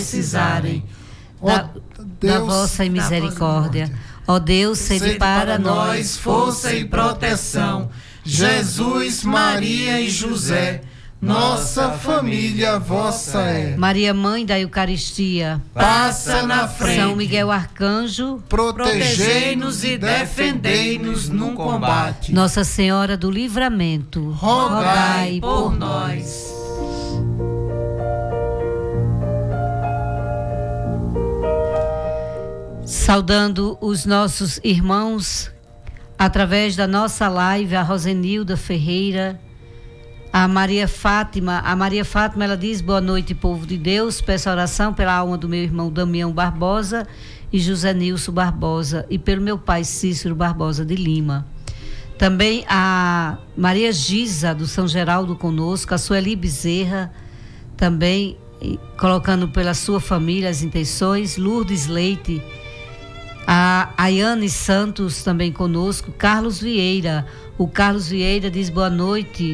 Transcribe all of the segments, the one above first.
precisarem da vossa misericórdia. Ó Deus, sede para nós força e proteção. Jesus, Maria e José, nossa família vossa é. Maria, Mãe da Eucaristia, passa na frente. São Miguel Arcanjo, protegei-nos e defendei-nos no combate. Nossa Senhora do Livramento, rogai por nós. Saudando os nossos irmãos através da nossa live, a Rosenilda Ferreira, a Maria Fátima, ela diz: boa noite, povo de Deus, peço oração pela alma do meu irmão Damião Barbosa e José Nilson Barbosa e pelo meu pai Cícero Barbosa de Lima. Também a Maria Giza do São Geraldo conosco, a Sueli Bezerra, também colocando pela sua família as intenções, Lourdes Leite, a Ayane Santos também conosco, Carlos Vieira, o Carlos Vieira diz boa noite,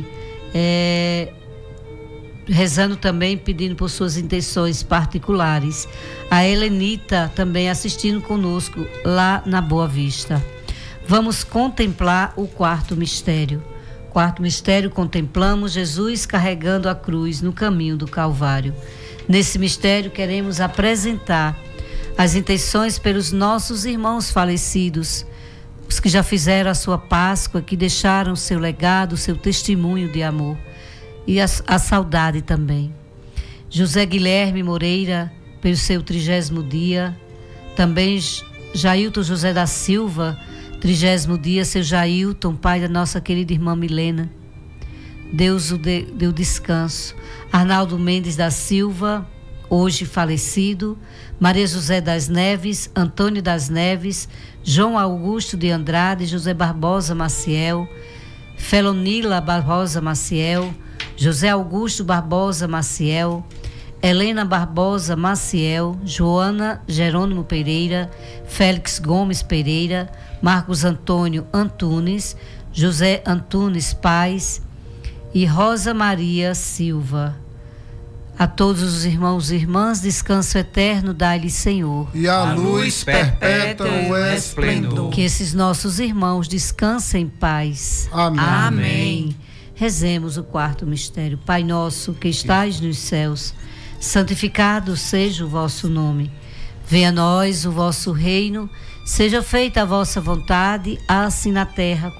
rezando também, pedindo por suas intenções particulares. A Helenita também assistindo conosco lá na Boa Vista. Vamos contemplar o quarto mistério. Quarto mistério, contemplamos Jesus carregando a cruz no caminho do Calvário. Nesse mistério queremos apresentar as intenções pelos nossos irmãos falecidos, os que já fizeram a sua Páscoa, que deixaram o seu legado, o seu testemunho de amor, e a saudade também. José Guilherme Moreira, pelo seu 30º dia, também Jailton José da Silva, 30º dia, seu Jailton, pai da nossa querida irmã Milena, Deus o deu descanso. Arnaldo Mendes da Silva, hoje falecido, Maria José das Neves, Antônio das Neves, João Augusto de Andrade, José Barbosa Maciel, Felonila Barbosa Maciel, José Augusto Barbosa Maciel, Helena Barbosa Maciel, Joana Jerônimo Pereira, Félix Gomes Pereira, Marcos Antônio Antunes, José Antunes Paz e Rosa Maria Silva. A todos os irmãos e irmãs, descanso eterno dai-lhe, Senhor. E a luz perpétua o esplendor. Que esses nossos irmãos descansem em paz. Amém. Amém. Rezemos o quarto mistério. Pai nosso que estais nos céus, santificado seja o vosso nome. Venha a nós o vosso reino, seja feita a vossa vontade, assim na terra